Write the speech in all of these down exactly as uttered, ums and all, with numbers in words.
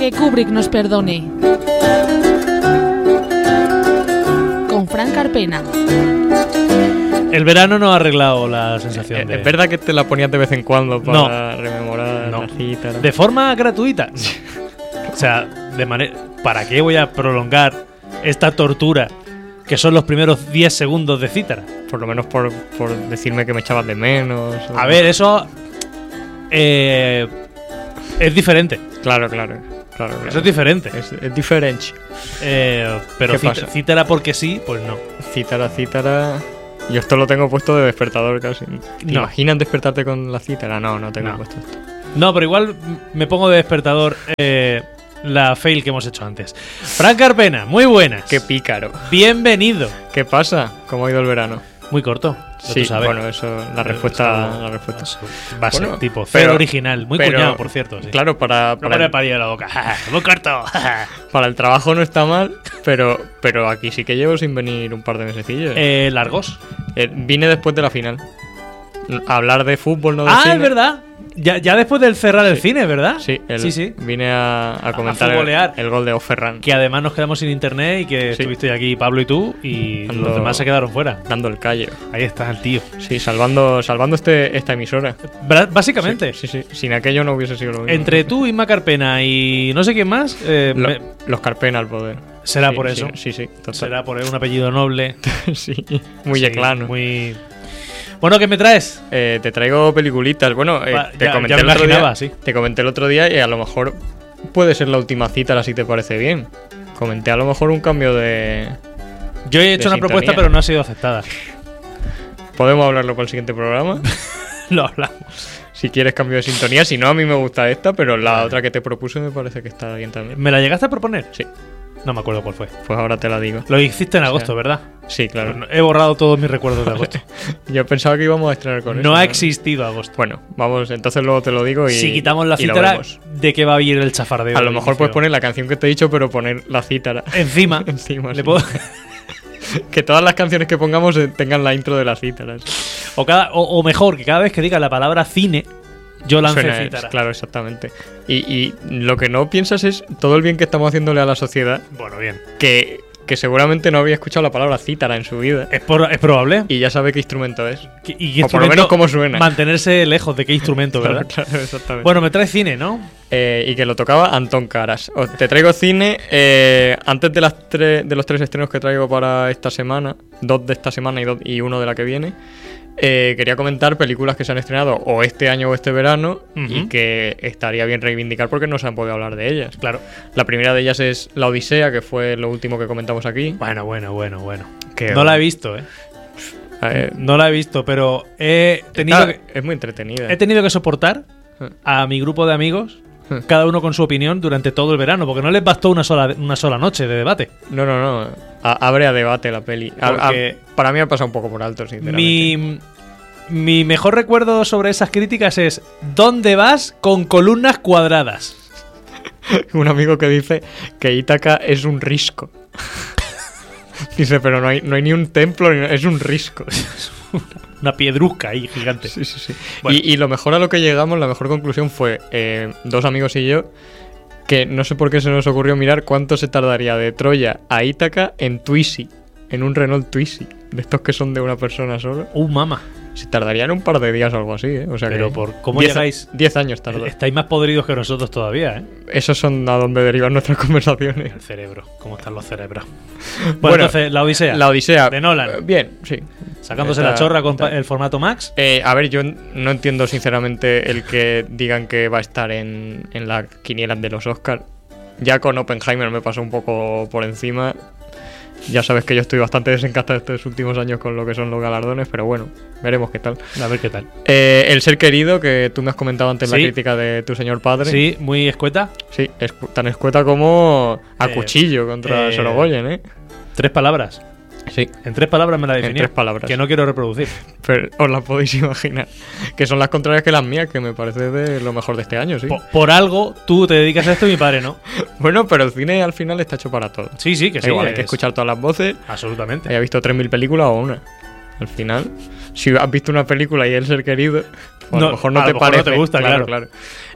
Que Kubrick nos perdone. Con Fran Carpena. El verano no ha arreglado la sensación eh, de... ¿Es verdad que te la ponías de vez en cuando para no. rememorar no. la cita? ¿No? ¿De forma gratuita? O sea, de manera... ¿Para qué voy a prolongar esta tortura que son los primeros diez segundos de cítara? Por lo menos por, por decirme que me echabas de menos. O... A ver, eso... Eh, es diferente. Claro, claro. Claro, claro. Eso es diferente. Es, es diferente. Eh, pero ¿Qué cita, pasa? cítara porque sí, pues no. Cítara, cítara... Yo esto lo tengo puesto de despertador casi. ¿Te No. imaginas despertarte con la cítara? No, no tengo No. puesto esto. No, pero igual me pongo de despertador eh, la fail que hemos hecho antes. Fran Carpena, muy buenas. Qué pícaro. Bienvenido. ¿Qué pasa? ¿Cómo ha ido el verano? Muy corto. ya Sí, tú sabes. bueno, eso, la respuesta, Eso- la respuesta. eso va a ser Bueno, tipo cero pero- original. Muy pero- cuñado, por cierto. Sí. Claro, para, No para, me el, paría de la boca. Muy corto. para el trabajo no está mal, pero, pero aquí sí que llevo sin venir un par de mesecillos. eh, largos. Eh, vine después de la final. A hablar de fútbol, no de Ah, cine. es verdad. Ya, ya después del cerrar el cine, ¿verdad? Sí, el- sí, sí. Vine a, a comentar futbolear. el, el gol de Oferran. Que además nos quedamos sin internet y que Sí. estuviste aquí Pablo y tú y Ando- los demás se quedaron fuera. Dando el callo. Ahí está el tío. Sí, salvando, salvando este, esta emisora. Bra- Básicamente, Sí, sí, sí. Sin aquello no hubiese sido lo mismo. entre tú, Inma Carpena y no sé quién más, eh, Lo- me- los Carpena al poder. será Sí, por sí, eso. Sí, sí, total. Será por un apellido noble. sí, muy Sí, yeclano. Muy... Bueno, ¿qué me traes? Eh, te traigo peliculitas. Bueno, eh, Va, te ya- comenté ya me el otro imaginaba, día. sí. Te comenté el otro día y a lo mejor puede ser la última cita, si te parece bien. Comenté a lo mejor un cambio de. Yo he hecho de una propuesta, sintonía. pero no ha sido aceptada. Podemos hablarlo para el siguiente programa. Lo hablamos. Si quieres cambio de sintonía. Si no, a mí me gusta esta, pero la otra que te propuse me parece que está bien también. ¿Me la llegaste a proponer? Sí, No me acuerdo cuál fue. pues ahora te la digo. Lo hiciste en O sea, agosto, ¿verdad? Sí, claro. He borrado todos mis recuerdos de agosto. Yo pensaba que íbamos a estrenar con eso. No ha existido agosto. Bueno, vamos, entonces luego te lo digo y. Si quitamos la y lo cítara, vemos. ¿de qué va a ir el chafardeo? A lo del mejor inicio? puedes poner la canción que te he dicho, pero poner la cítara. Encima. Encima, Le sí. puedo- Que todas las canciones que pongamos eh, tengan la intro de las cítaras. o, cada... o, o mejor, que cada vez que diga la palabra cine, yo lance Suena- cítara. Claro, exactamente. Y, y lo que no piensas es todo el bien que estamos haciéndole a la sociedad, Bueno, bien. que, que seguramente no había escuchado la palabra cítara en su vida. Es, por- es probable. Y ya sabe qué instrumento es. Que- y qué o por lo instrumento- menos cómo suena. Mantenerse lejos de qué instrumento, ¿verdad? Claro, claro, exactamente. Bueno, me trae cine, ¿no? Eh, y que lo tocaba Antón Caras. Os- te traigo cine eh, antes de, las tres, de los tres estrenos que traigo para esta semana, dos de esta semana y, dos, y uno de la que viene. Eh, quería comentar películas que se han estrenado o este año o este verano Ujú. y que estaría bien reivindicar porque no se han podido hablar de ellas. Claro. La primera de ellas es La Odisea, que fue lo último que comentamos aquí. Bueno, bueno, bueno, bueno. Que- No la he visto, ¿eh? Eh, No la he visto, pero he tenido, está- que, es muy entretenida. he tenido que soportar a mi grupo de amigos, cada uno con su opinión, durante todo el verano, porque no les bastó una sola, una sola noche de debate. No, no, no. A- abre a debate la peli. A- a- Porque- para mí ha pasado un poco por alto, sinceramente. Mi, mi mejor recuerdo sobre esas críticas es ¿dónde vas con columnas cuadradas? Un amigo que dice que Ítaca es un risco. Dice, pero no hay, no hay ni un templo, ni- es un risco. Una piedrusca ahí gigante. Sí, sí, sí. Bueno. Y, y lo mejor a lo que llegamos, la mejor conclusión fue eh, dos amigos y yo, que no sé por qué se nos ocurrió mirar cuánto se tardaría de Troya a Ítaca en Twizy, en un Renault Twizy, de estos que son de una persona sola. Uh, mama. Se tardarían un par de días o algo así, ¿eh? O sea Pero que por cómo diez- llegáis- diez años tardó. Estáis más podridos que nosotros todavía, ¿eh? Esos son a donde derivan nuestras conversaciones. El cerebro. ¿Cómo están los cerebros? Bueno, Bueno, entonces, La Odisea. La Odisea. De Nolan. eh, Bien, sí. Sacándose Está- la chorra con está- pa- el formato Max. Eh, a ver, yo n- no entiendo sinceramente el que digan que va a estar en, en la quiniela de los Oscars. Ya con Oppenheimer me pasó un poco por encima. Ya sabes que yo estoy bastante desencantado estos últimos años con lo que son los galardones, pero bueno, veremos qué tal. A ver qué tal. Eh, El ser querido, que tú me has comentado antes en Sí. la crítica de Tu señor padre. Sí, muy escueta. Sí, es tan escueta como a Eh, cuchillo contra eh, Sorogoyen, ¿eh? Tres palabras. Sí, En tres palabras me la en definí. tres palabras. Que no quiero reproducir. Pero os las podéis imaginar. Que son las contrarias que las mías, que me parece de lo mejor de este año, sí. Po- Por, algo tú te dedicas a esto y mi padre no. Bueno, pero el cine al final está hecho para todo. Sí, sí, que sí. Igual, hay que es- escuchar todas las voces. Absolutamente. Haya visto tres mil películas o una. Al final, si has visto una película y el ser querido, pues a No, lo mejor no a te lo mejor no parece. te gusta, claro.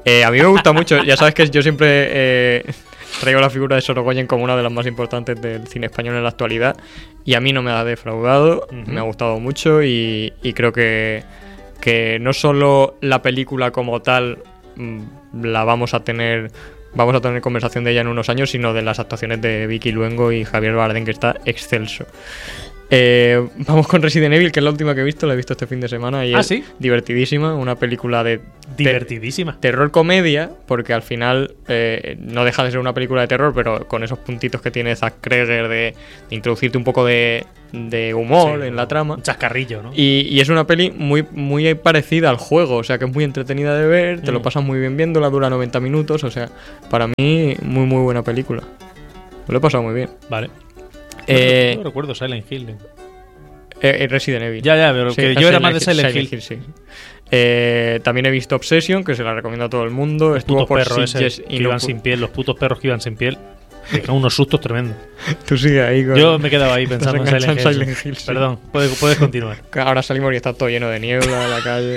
Eh, a mí me gusta mucho. Ya sabes que yo siempre eh, traigo la figura de Sorogoyen como una de las más importantes del cine español en la actualidad. Y a mí no me ha defraudado. Uh-huh. Me ha gustado mucho y, y creo que, que no solo la película como tal mmm, la vamos a tener... Vamos a tener conversación de ella en unos años, sino de las actuaciones de Vicky Luengo y Javier Bardem, que está excelso. Eh, vamos con Resident Evil, que es la última que he visto, la he visto este fin de semana y ¿Ah, es sí? divertidísima, una película de divertidísima te- terror comedia, porque al final eh, no deja de ser una película de terror, pero con esos puntitos que tiene Zack Kreger de, de introducirte un poco de, de humor sí, en la trama. Un chascarrillo, ¿no? Y, y es una peli muy, muy parecida al juego, o sea que es muy entretenida de ver, te mm. lo pasas muy bien viéndola, dura noventa minutos, o sea, para mí muy muy buena película. Me lo he pasado muy bien. Vale. Eh, no, no recuerdo Silent Hill. Eh, Resident Evil. Ya, ya, pero sí, que yo era más de Silent, Silent Hill. Hill sí. eh, también he visto Obsession, que se la recomiendo a todo el mundo. El Estuvo puto por perro ese Sitges que y no iban pu- sin piel, los putos perros que iban sin piel. Dejan unos sustos tremendos. Tú sigue ahí. Con... Yo me quedaba ahí pensando en enganchado Silent Hill. en Silent Hill, sí. Perdón, puedes, puedes continuar. Ahora salimos y está todo lleno de niebla en la calle.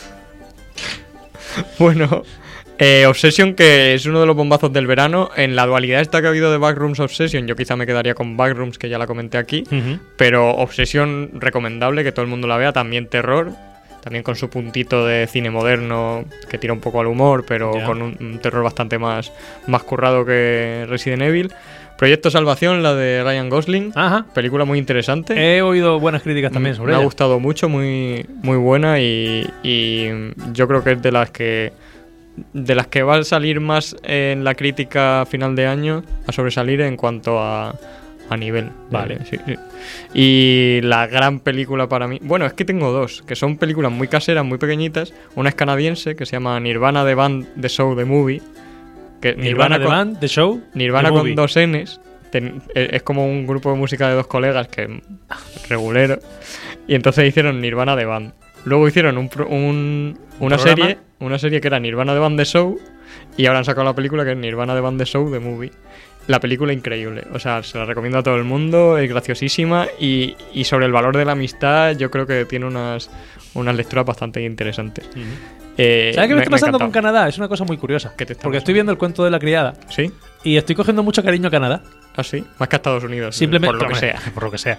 Bueno, eh, Obsession, que es uno de los bombazos del verano. En la dualidad esta que ha habido de Backrooms Obsession, yo quizá me quedaría con Backrooms, que ya la comenté aquí. Uh-huh. Pero Obsession, recomendable, que todo el mundo la vea. También terror, también con su puntito de cine moderno, que tira un poco al humor, pero yeah. con un, un terror bastante más, más currado que Resident Evil. Proyecto Salvación, la de Ryan Gosling. Ajá. Película muy interesante. He oído buenas críticas también sobre Me ella. ha gustado mucho, muy, muy buena y, y yo creo que es de las que de las que va a salir más en la crítica final de año, a sobresalir en cuanto a, a nivel. Vale. Sí, sí. Y la gran película para mí, bueno, es que tengo dos, que son películas muy caseras, muy pequeñitas. Una es canadiense, que se llama Nirvana The Band, The Show, The Movie. Que Nirvana, Nirvana The con, Band, The Show, Nirvana The con Movie. dos N's. Ten, es como un grupo de música de dos colegas que regulero. Y entonces hicieron Nirvana The Band. Luego hicieron un, un, una ¿Programa? serie una serie que era Nirvana The Band The Show. Y ahora han sacado la película que es Nirvana The Band The Show, The Movie. La película increíble. O sea, se la recomiendo a todo el mundo. Es graciosísima. Y, y sobre el valor de la amistad, yo creo que tiene unas, unas lecturas bastante interesantes. Uh-huh. Eh, ¿Sabes qué me, me está pasando me con Canadá? Es una cosa muy curiosa. ¿Qué te está Porque pasando? estoy viendo el cuento de la criada ¿Sí? y estoy cogiendo mucho cariño a Canadá. ¿Ah, sí? Más que a Estados Unidos. Simplemente Por lo que hombre, sea. Por lo que sea.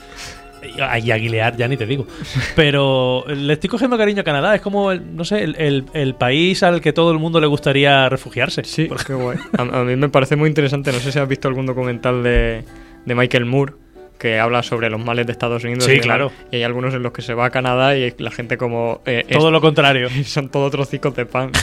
Y a Gilead ya ni te digo. Pero le estoy cogiendo cariño a Canadá. Es como, el, no sé, el, el, el país al que todo el mundo le gustaría refugiarse. Sí, qué guay. A, a mí me parece muy interesante. No sé si has visto algún documental de, de Michael Moore que habla sobre los males de Estados Unidos. Sí, y demás. claro. Y hay algunos en los que se va a Canadá y la gente como... Eh, Todo es, lo contrario. Son todo trocicos de pan.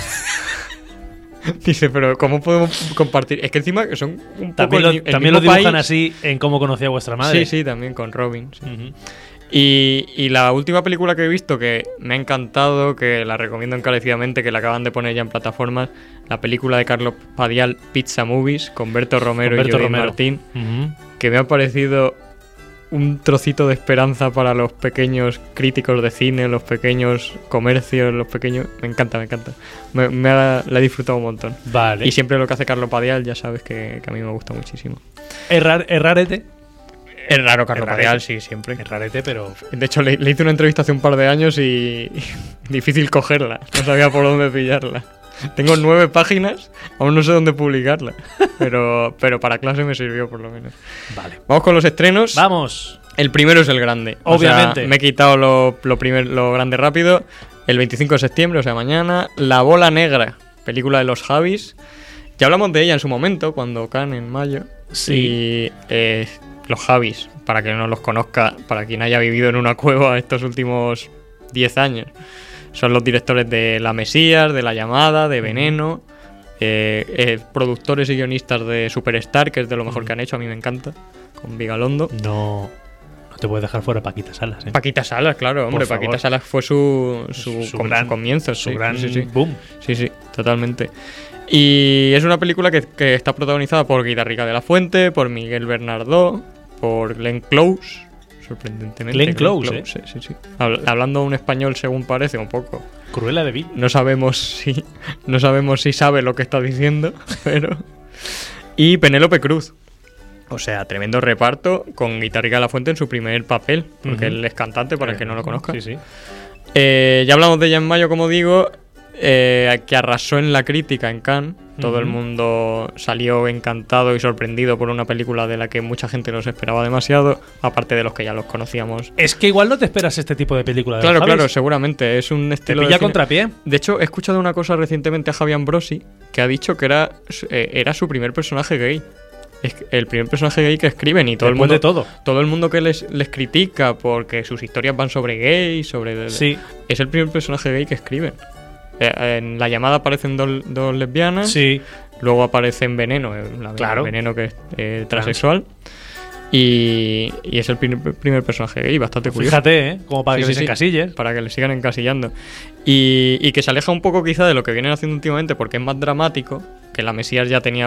Dice, pero ¿cómo podemos compartir? Es que encima son un poco También lo, el, el también lo mismo dibujan país. así en Cómo conocí a vuestra madre. Sí, sí, también con Robin. Sí. Uh-huh. Y, y la última película que he visto que me ha encantado, que la recomiendo encarecidamente, que la acaban de poner ya en plataformas, la película de Carlos Padial, Pizza Movies, con Berto Romero Con Berto y Judith Romero. Martín, Uh-huh. que me ha parecido un trocito de esperanza para los pequeños críticos de cine, los pequeños comercios, los pequeños... Me encanta, me encanta. Me, me ha, la he disfrutado un montón. Vale. Y siempre lo que hace Carlos Padial, ya sabes que, que a mí me gusta muchísimo. Errar, errarete. Es raro Carlos Es rarete. Padial, sí, siempre. Errarete, pero... De hecho, le, le hice una entrevista hace un par de años y difícil cogerla. No sabía por dónde pillarla. Tengo nueve páginas, aún no sé dónde publicarla. Pero, pero para clase me sirvió, por lo menos. Vale. Vamos con los estrenos. Vamos. El primero es el grande. O Obviamente. sea, me he quitado lo, lo, primer, lo grande rápido. El veinticinco de septiembre, o sea, mañana. La Bola Negra, película de los Javis. Ya hablamos de ella en su momento, cuando Cannes en mayo. Sí. Y eh, los Javis, para quien no los conozca, para quien haya vivido en una cueva estos últimos diez años, son los directores de La Mesías, de La Llamada, de Veneno, eh, eh, productores y guionistas de Superstar, que es de lo mejor que han hecho, a mí me encanta, con Vigalondo. No, no te puedes dejar fuera Paquita Salas, ¿eh? Paquita Salas, claro, hombre, Por favor. Paquita Salas fue su, su, Su com- gran- su comienzo, Su sí, gran sí, sí. boom. Sí, sí, totalmente. Y es una película que, que está protagonizada por Guitarrica de la Fuente, por Miguel Bernardó, por Glenn Close, sorprendentemente. Glenn Close, ¿eh? sí, sí, sí. Habl- hablando un español según parece, un poco. Cruella de Vil. No sabemos si no sabemos si sabe lo que está diciendo, pero... Y Penélope Cruz. O sea, tremendo reparto con Guitarrica de la Fuente en su primer papel, porque Ujú. él es cantante, para el que no lo conozca. Sí, sí. Eh, ya hablamos de ella en mayo, como digo. eh, que arrasó en la crítica en Cannes. Todo Ujú. el mundo salió encantado y sorprendido por una película de la que mucha gente no se esperaba demasiado, aparte de los que ya los conocíamos. Es que igual no te esperas este tipo de película. Claro, ¿sabes? claro, seguramente. Es un Te estilo de pilla cine- contrapié. De hecho, he escuchado una cosa recientemente a Javi Ambrosi, que ha dicho que era, eh, era su primer personaje gay. Es que el primer personaje gay que escriben y todo el Después mundo de todo. todo el mundo que les, les critica porque sus historias van sobre gays, sobre Sí, es el primer personaje gay que escriben. Eh, en La llamada aparecen dos, dos lesbianas, sí. luego aparece en Veneno, eh, la Claro. Veneno que es eh, transexual. Y, y es el primer, primer personaje gay, bastante curioso. Fíjate, ¿eh? Como para Sí, que sí, les sí. encasilles. Para que le sigan encasillando. Y, y que se aleja un poco quizá de lo que vienen haciendo últimamente porque es más dramático, que La Mesías ya tenía